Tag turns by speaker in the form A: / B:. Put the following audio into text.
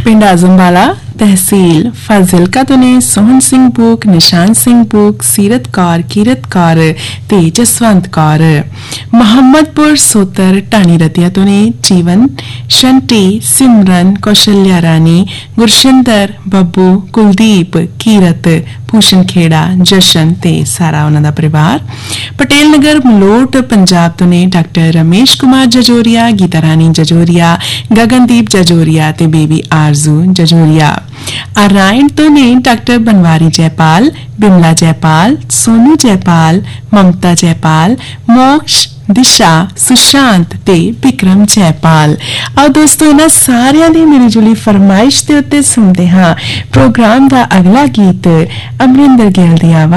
A: ਪਿੰਡ ਆਜ਼ਮਵਾਲਾ तहसील फाजिलका तो ने सोहन सिंह बूक निशान सिंह बूक सीरत कौर कीरत कौर ते जसवंत कौर मोहम्मदपुर सोतर टाणी रतिया तो ने जीवन शंटी सिमरन कौशल्या रानी गुरशिंदर बब्बू कुलदीप कीरत भूषण खेड़ा जशन ते सारा उन्हां दा परिवार पटेल नगर मलोट पंजाब तो ने डॉक्टर रमेश कुमार जजोरिया गीता रानी जजोरिया गगनदीप जजोरिया ते बेबी आरजू जजोरिया नारायण तो ने डॉक्टर बनवारी जयपाल बिमला जयपाल सोनू जयपाल ममता जयपाल मोक्ष दिशा सुशांत ते विक्रम जयपाल। और दोस्तों इन्हां सारियां दी मिली जुली फरमाइश दे उत्ते सुनदे हां प्रोग्राम दा अगला गीत अमरिंदर गिल दी आवाज़